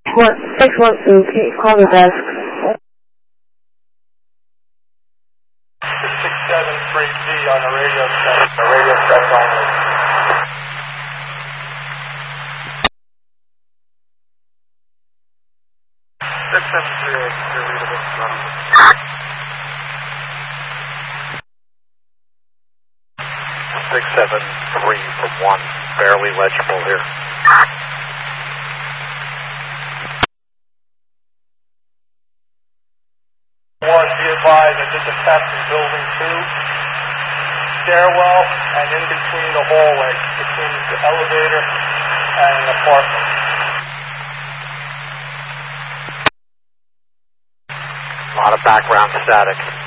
6-1, okay, call the desk. 673G on the radio set. The radio set only. 673, you're readable. 673 for 1, barely legible here. 1, be advised, I did the test in building 2, stairwell, and in between the hallway, between the elevator and an apartment. A lot of background static.